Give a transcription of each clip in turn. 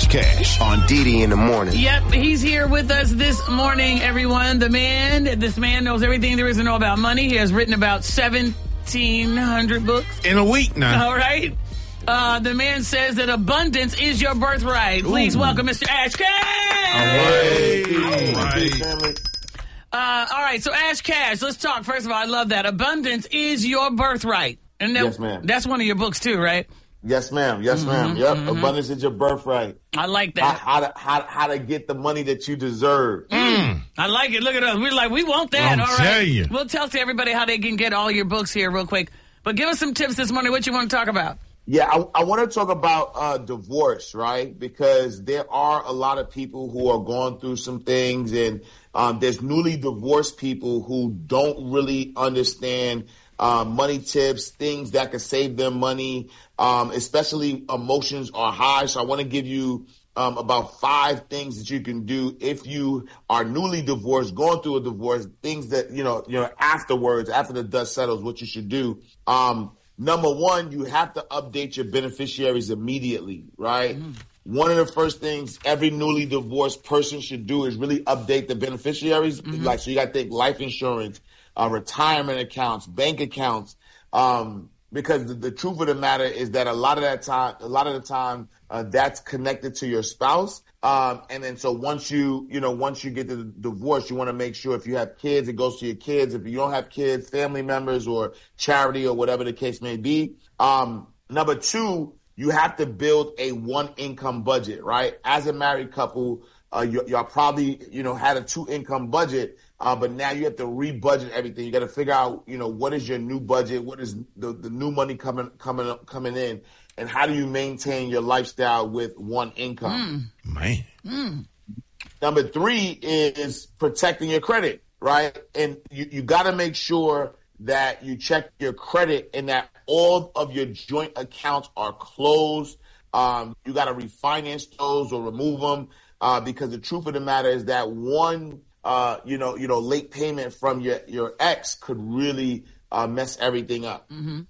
Ash Cash on Didi in the morning. Yep, he's here with us this morning, everyone. This man knows everything there is to know about money. He has written about 1,700 books. In a week now. All right. The man says that abundance is your birthright. Please welcome Mr. Ash Cash. All right, so Ash Cash, let's talk. First of all, I love that. Abundance is your birthright. And Yes, ma'am. That's one of your books too, right? Yes, ma'am. Yes, ma'am. Yep. Abundance is your birthright. I like that. How to get the money that you deserve. I like it. Look at us. We're like, we want that. All right. Tell you. We'll tell to everybody how they can get all your books here real quick. But give us some tips this morning. What you want to talk about? Yeah, I want to talk about divorce, right? Because there are a lot of people who are going through some things, and there's newly divorced people who don't really understand money tips, things that could save them money, especially emotions are high. So I want to give you about 5 things that you can do if you are newly divorced, going through a divorce, things that, afterwards, after the dust settles, what you should do. Number 1, you have to update your beneficiaries immediately, right? One of the first things every newly divorced person should do is really update the beneficiaries. So you got to think life insurance, retirement accounts, bank accounts, because the truth of the matter is that a lot of the time, that's connected to your spouse. And then so once you get the divorce, you want to make sure if you have kids, it goes to your kids. If you don't have kids, family members or charity or whatever the case may be. Number 2, you have to build a 1 income budget, right? As a married couple, y'all probably, had a 2 income budget. But now you have to re-budget everything. You got to figure out, what is your new budget? What is the new money coming in? And how do you maintain your lifestyle with 1 income? Number 3 is protecting your credit, right? And you got to make sure that you check your credit and that all of your joint accounts are closed. You got to refinance those or remove them because the truth of the matter is that one late payment from your ex could really mess everything up.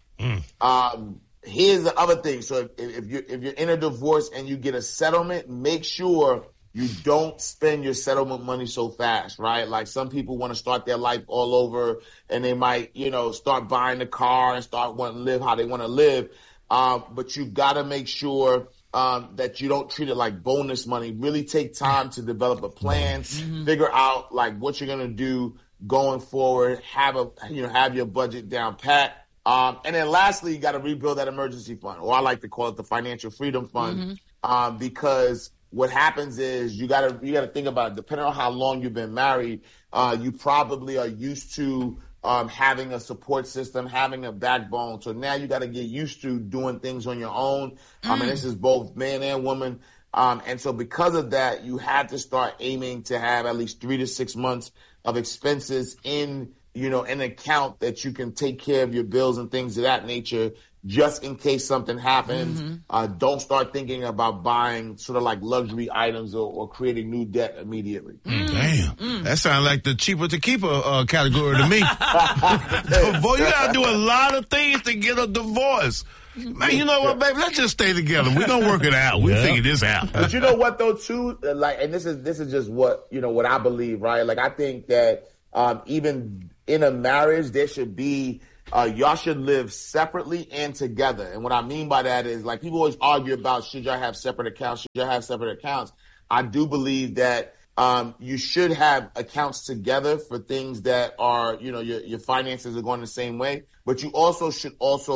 Here's the other thing. So if you're in a divorce and you get a settlement, make sure you don't spend your settlement money so fast, right? Like some people want to start their life all over and they might, start buying a car and start wanting to live how they want to live. But you got to make sure that you don't treat it like bonus money. Really take time to develop a plan, figure out like what you're going to do going forward, have your budget down pat. And then lastly, you got to rebuild that emergency fund, or I like to call it the financial freedom fund, because what happens is you got to think about it. Depending on how long you've been married, you probably are used to having a support system, having a backbone. So now you got to get used to doing things on your own. And this is both man and woman. And so because of that, you have to start aiming to have at least 3 to 6 months of expenses in an account that you can take care of your bills and things of that nature, just in case something happens. Don't start thinking about buying sort of like luxury items or creating new debt immediately. Damn. That sounds like the cheaper to keeper category to me. Boy, you got to do a lot of things to get a divorce. Man, you know what, baby? Let's just stay together. We're going to work it out. We figure this out. But you know what, though, too? And this is just what I believe, right? Like, I think that even in a marriage, there should be y'all should live separately and together. And what I mean by that is, like, people always argue about should y'all have separate accounts, should y'all have separate accounts. I do believe that you should have accounts together for things that are, your finances are going the same way. But you also should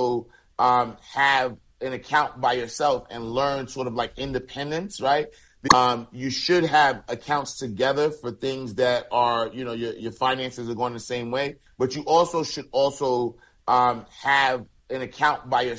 have an account by yourself and learn sort of like independence, right? You should have accounts together for things that are, your finances are going the same way. But you also should have an account by yourself